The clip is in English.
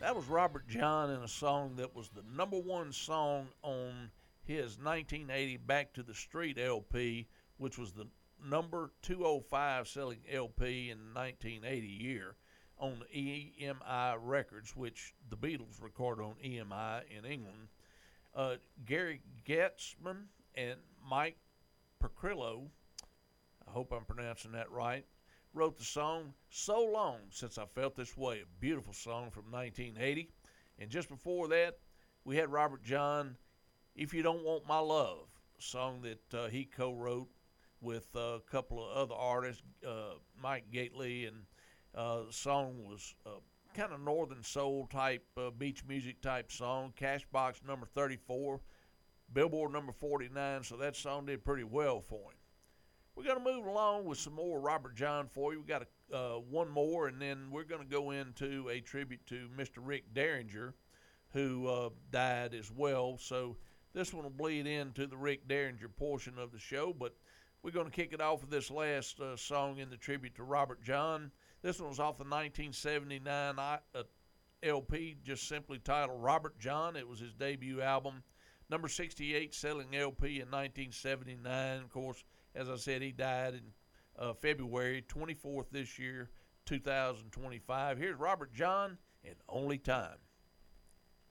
That was Robert John in a song that was the number one song on his 1980 Back to the Street LP, which was the number 205 selling LP in the 1980 year on EMI Records, which the Beatles recorded on EMI in England. Gary Getzman and Mike Percrillo, I hope I'm pronouncing that right, wrote the song So Long Since I Felt This Way, a beautiful song from 1980. And just before that, we had Robert John, If You Don't Want My Love, a song that he co-wrote with a couple of other artists, Mike Gately, and the song was kind of northern soul type, beach music type song. Cashbox number 34, Billboard number 49, so that song did pretty well for him. We're going to move along with some more Robert John for you. We got one more, and then we're going to go into a tribute to Mr. Rick Derringer, who died as well. So this one will bleed into the Rick Derringer portion of the show, but we're going to kick it off with this last song in the tribute to Robert John. This one was off the 1979 LP, just simply titled Robert John. It was his debut album. Number 68 selling LP in 1979. Of course, as I said, he died in February 24th this year, 2025. Here's Robert John and Only Time.